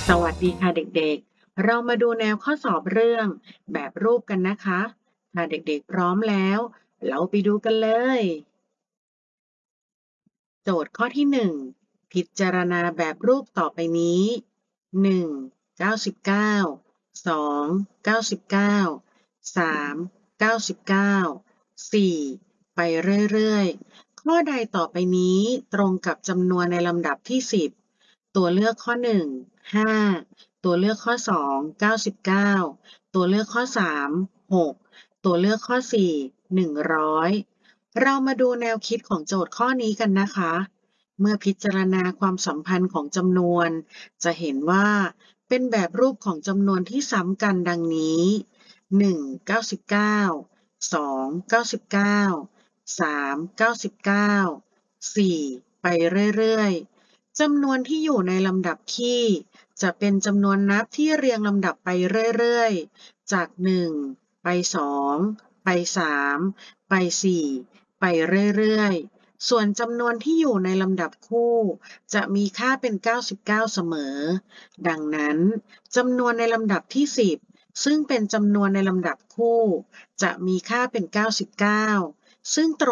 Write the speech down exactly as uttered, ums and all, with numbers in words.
สวัสดีค่ะเด็กๆ เรามาดูแนวข้อสอบเรื่องแบบรูปกันนะคะ ถ้าเด็กๆพร้อมแล้ว เราไปดูกันเลย โจทย์ข้อที่หนึ่งพิจารณาแบบรูปต่อไปนี้ หนึ่ง เก้าสิบเก้า สอง เก้าสิบเก้า สาม เก้าสิบเก้า สี่ ไปเรื่อยๆ ข้อใดต่อไปนี้ตรงกับจำนวนในลำดับที่ สิบ ตัวเลือกข้อ หนึ่ง ห้า ตัวเลือกข้อ สอง เก้าสิบเก้า ตัวเลือกข้อ สาม หก ตัวเลือกข้อ สี่ หนึ่งร้อย เรามาดูแนวคิดของโจทย์ข้อนี้กันนะคะ เมื่อพิจารณาความสัมพันธ์ของจำนวน จะเห็นว่าเป็นแบบรูปของจำนวนที่ซ้ำกันดังนี้ หนึ่ง เก้าสิบเก้า สอง เก้าสิบเก้า สาม เก้าสิบเก้า สี่ ไปเรื่อยๆ จำนวนที่อยู่ในลำดับคี่จะเป็นจำนวนนับที่เรียงลำดับไปเรื่อยๆ จาก หนึ่ง ไป สอง ไป สาม ไป สี่ ไปเรื่อยๆ ส่วนจำนวนที่อยู่ในลำดับคู่จะมีค่าเป็น เก้าสิบเก้า เสมอ ดังนั้นจำนวนในลำดับที่ สิบ ซึ่งเป็นจำนวนในลำดับคู่จะมีค่าเป็น เก้าสิบเก้า ซึ่งตรง